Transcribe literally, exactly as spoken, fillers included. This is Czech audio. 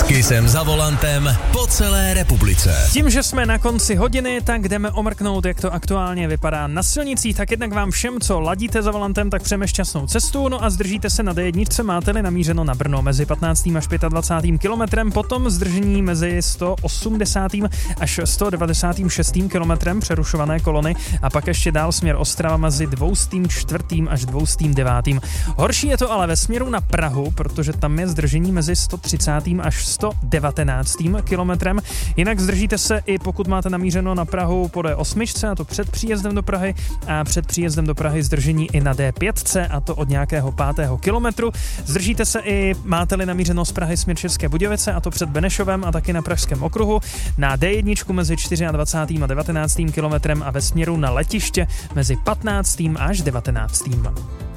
Kissem za volantem po celé republice. Tím, že jsme na konci hodiny, tak jdeme omrknout, jak to aktuálně vypadá na silnicích. Tak jednak vám všem, co ladíte za volantem, tak přejeme šťastnou cestu. No a zdržíte se na dé jedna, máte-li namířeno na Brno mezi patnáctým až dvacátým pátým kilometrem, potom zdržení mezi sto osmdesátým až sto devadesátým šestým kilometrem přerušované kolony a pak ještě dál směr Ostrava mezi dvoustým čtvrtým až dvoustým devátým. Horší je to ale ve směru na Prahu, protože tam je zdržení mezi sto třicátým až sto devatenáctým kilometrem. Jinak zdržíte se i pokud máte namířeno na Prahu po dé osm, a to před příjezdem do Prahy, a před příjezdem do Prahy zdržení i na dé pět, a to od nějakého pátého kilometru. Zdržíte se i, máte-li namířeno z Prahy směr České Budějovice, a to před Benešovem a taky na Pražském okruhu, na dé jedna mezi dvacátým čtvrtým a devatenáctým kilometrem a ve směru na letiště mezi patnáctým až devatenáctým